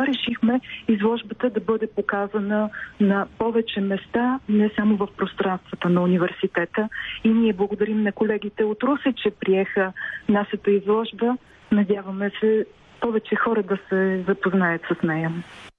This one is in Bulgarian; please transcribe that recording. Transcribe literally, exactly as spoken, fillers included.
Затова решихме изложбата да бъде показана на повече места, не само в пространствата на университета. И ние благодарим на колегите от Русе, че приеха нашата изложба. Надяваме се повече хора да се запознаят с нея.